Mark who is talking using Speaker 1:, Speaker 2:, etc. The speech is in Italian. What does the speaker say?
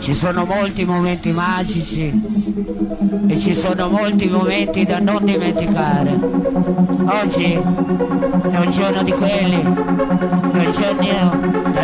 Speaker 1: Ci sono molti momenti magici e ci sono molti momenti da non dimenticare. Oggi è un giorno di quelli, è un giorno da